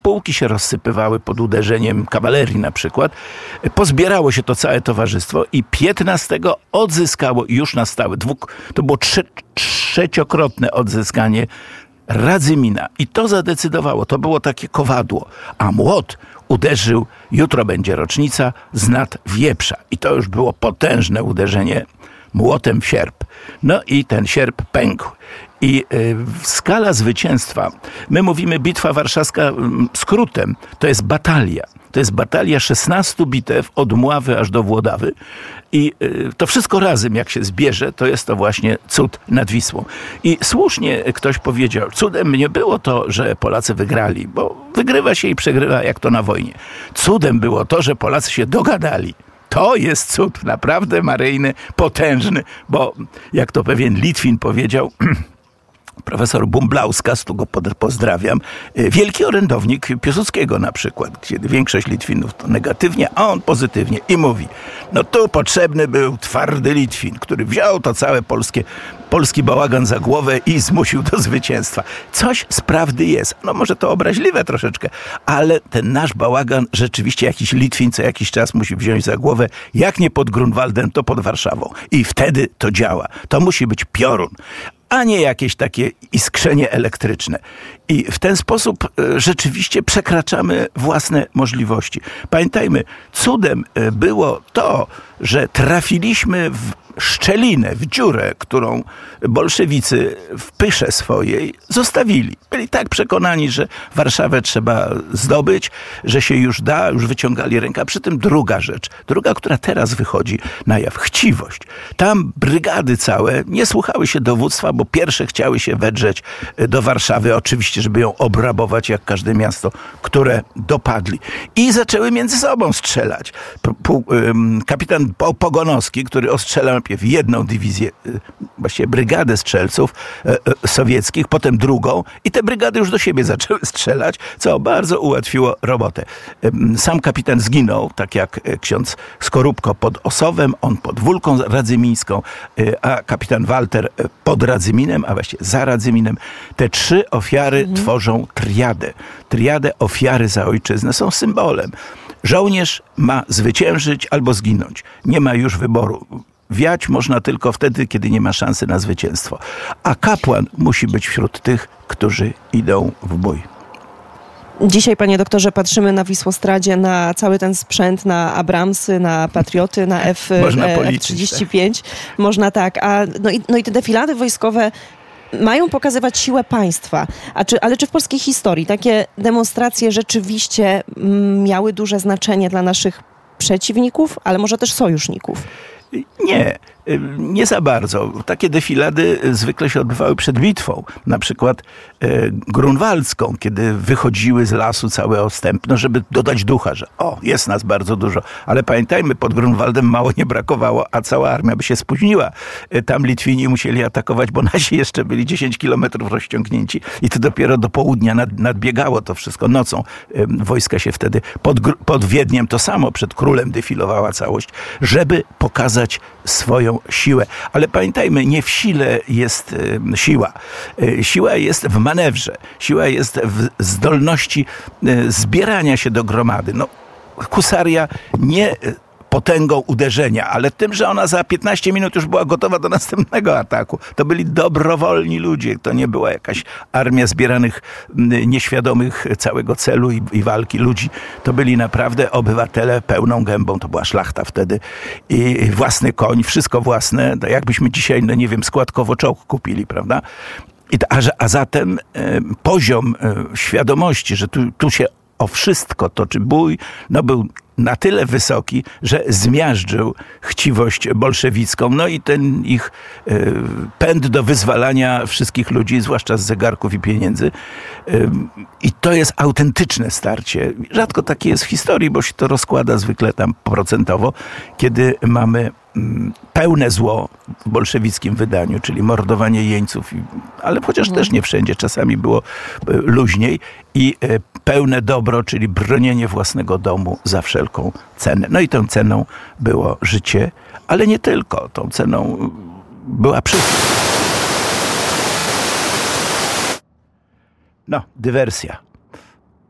Pułki się rozsypywały pod uderzeniem kawalerii na przykład. Pozbierało się to całe towarzystwo i 15 odzyskało już na stałe. To było trzeciokrotne odzyskanie Radzymina. I to zadecydowało. To było takie kowadło. A młot uderzył, jutro będzie rocznica, z nad Wieprza. I to już było potężne uderzenie młotem w sierp. No i ten sierp pękł. I skala zwycięstwa, my mówimy Bitwa Warszawska skrótem, to jest batalia. To jest batalia 16 bitew od Mławy aż do Włodawy. I to wszystko razem, jak się zbierze, to jest to właśnie cud nad Wisłą. I słusznie ktoś powiedział, cudem nie było to, że Polacy wygrali, bo wygrywa się i przegrywa jak to na wojnie. Cudem było to, że Polacy się dogadali. To jest cud naprawdę maryjny, potężny, bo jak to pewien Litwin powiedział, profesor Bumblauska's, tu go pozdrawiam, wielki orędownik Piłsudskiego na przykład, kiedy większość Litwinów to negatywnie, a on pozytywnie i mówi, no tu potrzebny był twardy Litwin, który wziął to całe polski bałagan za głowę i zmusił do zwycięstwa. Coś z prawdy jest. No może to obraźliwe troszeczkę, ale ten nasz bałagan rzeczywiście jakiś Litwin co jakiś czas musi wziąć za głowę. Jak nie pod Grunwaldem, to pod Warszawą. I wtedy to działa. To musi być piorun, a nie jakieś takie iskrzenie elektryczne. I w ten sposób rzeczywiście przekraczamy własne możliwości. Pamiętajmy, cudem było to, że trafiliśmy w szczelinę, w dziurę, którą bolszewicy w pysze swojej zostawili. Byli tak przekonani, że Warszawę trzeba zdobyć, że się już da, już wyciągali rękę. A przy tym druga rzecz, która teraz wychodzi na jaw, chciwość. Tam brygady całe nie słuchały się dowództwa, bo pierwsze chciały się wedrzeć do Warszawy, oczywiście, żeby ją obrabować, jak każde miasto, które dopadli. I zaczęły między sobą strzelać. Kapitan Pogonowski, który ostrzelał najpierw jedną dywizję, właściwie brygadę strzelców sowieckich, potem drugą i te brygady już do siebie zaczęły strzelać, co bardzo ułatwiło robotę. Sam kapitan zginął, tak jak ksiądz Skorupko pod Osowem, on pod Wólką Radzymińską, a kapitan Walter pod Radzyminem, a właściwie za Radzyminem. Te trzy ofiary tworzą triadę. Triadę ofiary za ojczyznę są symbolem. Żołnierz ma zwyciężyć albo zginąć. Nie ma już wyboru. Wiać można tylko wtedy, kiedy nie ma szansy na zwycięstwo. A kapłan musi być wśród tych, którzy idą w bój. Dzisiaj, panie doktorze, patrzymy na Wisłostradzie, na cały ten sprzęt, na Abramsy, na Patrioty, na F-35. Można tak. No i te defilady wojskowe mają pokazywać siłę państwa. Ale czy w polskiej historii takie demonstracje rzeczywiście miały duże znaczenie dla naszych przeciwników, ale może też sojuszników? Nie za bardzo. Takie defilady zwykle się odbywały przed bitwą. Na przykład grunwaldzką, kiedy wychodziły z lasu całe ostępno, żeby dodać ducha, że jest nas bardzo dużo. Ale pamiętajmy, pod Grunwaldem mało nie brakowało, a cała armia by się spóźniła. Tam Litwini musieli atakować, bo nasi jeszcze byli 10 kilometrów rozciągnięci i to dopiero do południa nadbiegało to wszystko nocą. Wojska się wtedy pod Wiedniem to samo, przed królem defilowała całość, żeby pokazać swoją siłę. Ale pamiętajmy, nie w sile jest siła. Siła jest w manewrze. Siła jest w zdolności zbierania się do gromady. Husaria nie potęgą uderzenia, ale tym, że ona za 15 minut już była gotowa do następnego ataku. To byli dobrowolni ludzie. To nie była jakaś armia zbieranych, nieświadomych całego celu i walki ludzi. To byli naprawdę obywatele pełną gębą. To była szlachta wtedy. I własny koń, wszystko własne. To jakbyśmy dzisiaj, składkowo czołg kupili, prawda? A zatem poziom świadomości, że tu się o wszystko toczy bój, był na tyle wysoki, że zmiażdżył chciwość bolszewicką, i ten ich pęd do wyzwalania wszystkich ludzi, zwłaszcza z zegarków i pieniędzy. I to jest autentyczne starcie. Rzadko takie jest w historii, bo się to rozkłada zwykle tam procentowo, kiedy mamy pełne zło w bolszewickim wydaniu, czyli mordowanie jeńców, ale chociaż też nie wszędzie, czasami było luźniej, i pełne dobro, czyli bronienie własnego domu za wszelką cenę. I tą ceną było życie, ale nie tylko. Tą ceną była przyszłość. Dywersja.